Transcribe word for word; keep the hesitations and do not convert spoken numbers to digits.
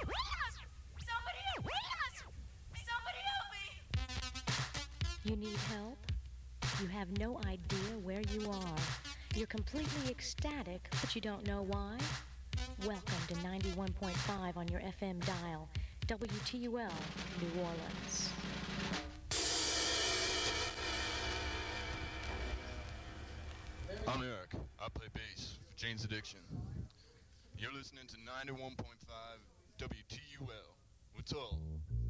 Somebody help me! Somebody help me! You need help? You have no idea where you are. You're completely ecstatic, but you don't know why? Welcome to ninety-one point five on your F M dial, W T U L, New Orleans. I'm Eric. I play bass for Jane's Addiction. You're listening to ninety-one point five W T U L. What's up?